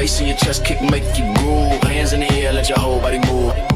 Bass in your chest, kick, make you groove. Hands in the air, let your whole body move.